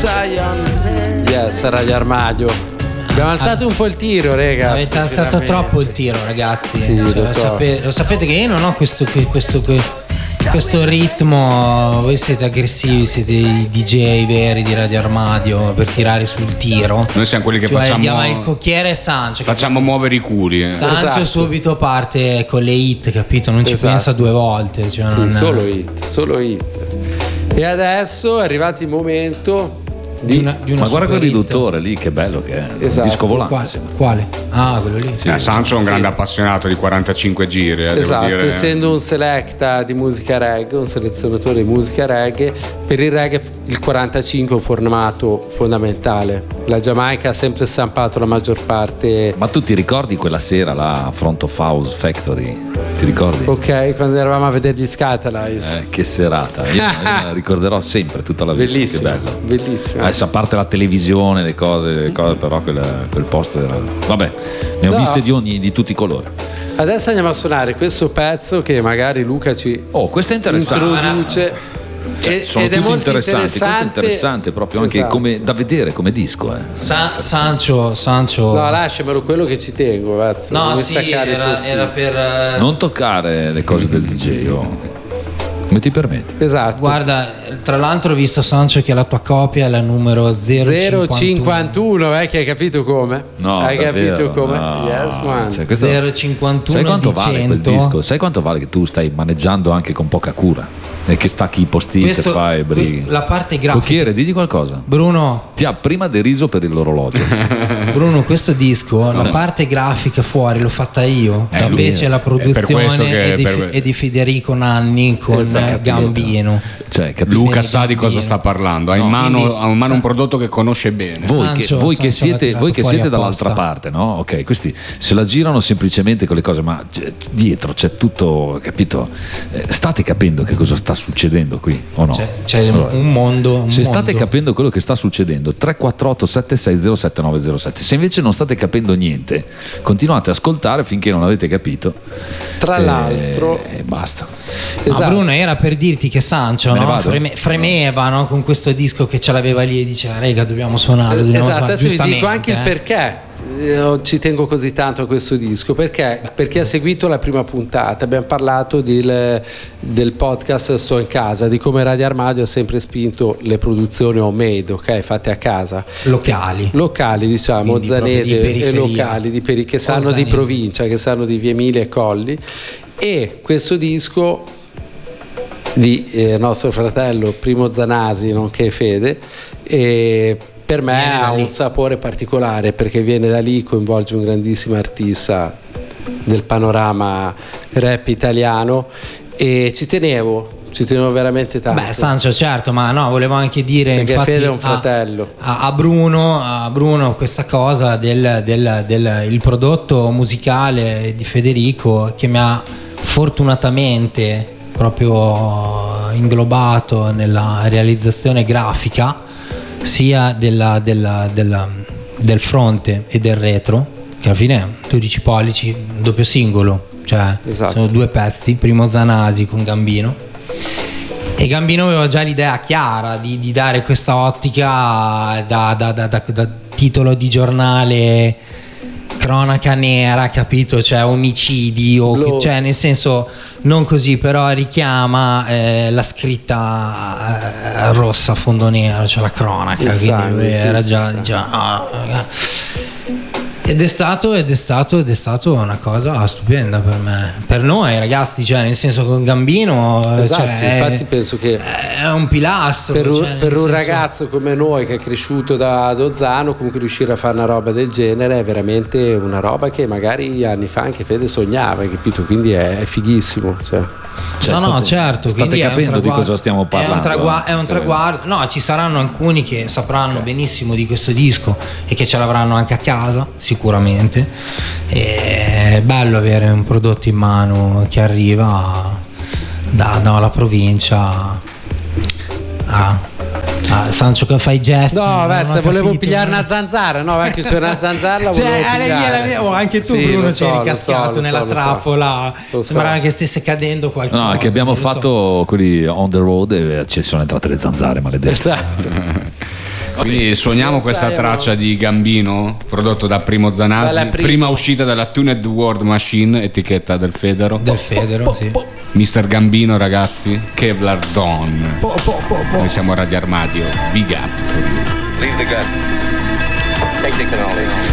Zion. Yes, Radio Armadio. Abbiamo alzato un po' il tiro, ragazzi. Avete alzato troppo il tiro, ragazzi. Sì, lo so. Lo sapete che io non ho questo ritmo. Voi siete aggressivi, siete i DJ veri di Radio Armadio per tirare sul tiro. Noi siamo quelli che facciamo il cocchiere e Sancio. Facciamo muovere i culi. Sancio subito parte con le hit, capito? Non ci pensa due volte. Cioè sì, solo hit. E adesso è arrivato il momento di una ma guarda quel riduttore lì, che bello che è. Esatto. Un disco volante. Quale? Ah, quello lì. Sì. Sancho è un grande appassionato di 45 giri. Esatto, devo dire. Essendo un selecta di musica reggae, un selezionatore di musica reggae, per il reggae il 45 è un formato fondamentale. La Giamaica ha sempre stampato la maggior parte. Ma tu ti ricordi quella sera là a Front of House Factory? Ti ricordi? Ok, quando eravamo a vedere gli Scatalize. Che serata. Io la ricorderò sempre tutta la vita. Bellissimo, che bello. bellissimo. Adesso, a parte la televisione, le cose però quel posto era. Vabbè, ne ho viste di tutti i colori. Adesso andiamo a suonare questo pezzo che magari Luca ci questo è interessante. Introduce. Sono tutti interessanti. Questo è interessante proprio anche come da vedere come disco. Sancho. No, lasciamelo, quello che ci tengo. No, sì, era per. Non toccare le cose del DJ. Come ti permetti? Esatto. Guarda, tra l'altro ho visto, Sancio, che la tua copia è la numero 051, che hai capito come? No, hai davvero? capito come? No. Yes, man. 051. Sai quanto di vale 100? quel disco? Sai quanto vale che tu stai maneggiando anche con poca cura? E che stacchi i post-it, fai brighi. La parte grafica. Cocchiere, digli qualcosa. Bruno ti ha prima deriso per l'orologio. Bruno, questo disco, la parte grafica fuori l'ho fatta io, invece la produzione è di Federico Nanni con Gambino. Cioè, Luca sa di cosa sta parlando, ha in mano un prodotto che conosce bene. Voi che siete dall'altra parte, no? Ok, questi se la girano semplicemente con le cose, ma dietro c'è tutto, capito? State capendo che cosa sta succedendo qui o no? C'è un mondo. State capendo quello che sta succedendo, 348 760 7907. Se invece non state capendo niente, continuate a ascoltare finché non avete capito. Tra l'altro, e basta. Esatto. No, Bruno, era per dirti che Sancio fremeva, no? Con questo disco che ce l'aveva lì e diceva: rega, dobbiamo suonare. Esatto, adesso vi dico anche il perché. Io ci tengo così tanto a questo disco perché ha seguito la prima puntata. Abbiamo parlato del podcast Sto in casa, di come Radio Armadio ha sempre spinto le produzioni homemade, ok, fatte a casa, locali diciamo. Quindi zanesi di e locali che sanno di provincia, che sanno di Via Emilia e Colli. E questo disco di nostro fratello Primo Zanasi, nonché Fede, per me ha un sapore particolare perché viene da lì, coinvolge un grandissimo artista del panorama rap italiano e ci tenevo veramente tanto. Beh, Sancio, certo, ma no, volevo anche dire, perché infatti, Fede è un fratello. A Bruno questa cosa del prodotto musicale di Federico, che mi ha fortunatamente proprio inglobato nella realizzazione grafica sia del fronte e del retro, che alla fine è 12 pollici, doppio singolo, cioè sono due pezzi, Primo Zanasi con Gambino, e Gambino aveva già l'idea chiara di dare questa ottica da titolo di giornale, cronaca nera, capito? Cioè omicidi cioè nel senso non così, però richiama la scritta rossa a fondo nero, cioè la cronaca, quindi era già ed è stato una cosa stupenda per me, per noi ragazzi, cioè nel senso con Gambino, infatti penso che è un pilastro per un ragazzo come noi che è cresciuto da Ozzano, comunque riuscire a fare una roba del genere è veramente una roba che magari anni fa anche Fede sognava, capito? Quindi è fighissimo, certo, state capendo di cosa stiamo parlando. È un traguardo. No, ci saranno alcuni che sapranno benissimo di questo disco e che ce l'avranno anche a casa sicuramente. È bello avere un prodotto in mano che arriva dalla provincia Sancio che fai gesti. No, Vezza, volevo pigliare una zanzara. No, anche c'è una zanzara. Anche tu, Bruno, ci eri ricascato nella trappola. Sembrava che stesse cadendo qualcosa. No, che abbiamo fatto quelli on the road e ci sono entrate le zanzare, maledette. Esatto. Quindi suoniamo questa traccia di Gambino prodotto da Primo Zanasi, prima uscita dalla Tuned World Machine, etichetta del Federo. Sì. Mr. Gambino, ragazzi, Kevlar Dawn. Noi siamo Radio Armadio. Big up for you. Leave the gun. Take the cannoli.